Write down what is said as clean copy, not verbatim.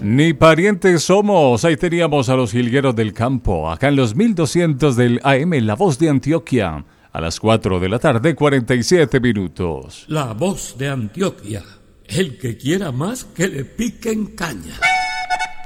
Ni parientes somos. Ahí teníamos a los jilgueros del campo, acá en los 1200 del AM, La Voz de Antioquia, a las 4 de la tarde, 47 minutos. La Voz de Antioquia. El que quiera más, que le piquen caña.